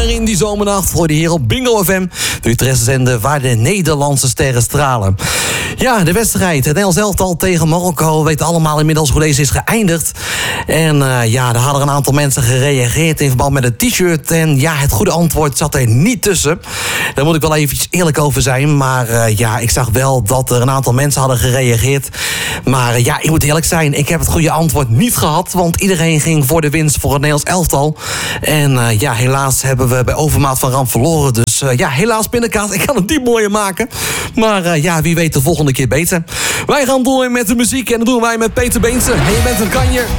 Zomaar in die zomernacht voor de hier op Bingo FM. De Utrechtse zender waar de Nederlandse sterren stralen. Ja, de wedstrijd. Het Nederlands elftal tegen Marokko. We weten allemaal inmiddels hoe deze is geëindigd. En ja, daar hadden een aantal mensen gereageerd in verband met het t-shirt. En ja, het goede antwoord zat er niet tussen. Daar moet ik wel eventjes eerlijk over zijn. Maar ja, ik zag wel dat er een aantal mensen hadden gereageerd. Maar ja, ik moet eerlijk zijn. Ik heb het goede antwoord niet gehad. Want iedereen ging voor de winst voor het Nederlands elftal. En ja, helaas hebben we bij overmaat van ramp verloren. Dus ja, helaas pindakaas. Ik kan het niet mooier maken. Maar ja, wie weet de volgende keer beter. Wij gaan door met de muziek. En dat doen wij met Peter Beense. En je bent een kanjer.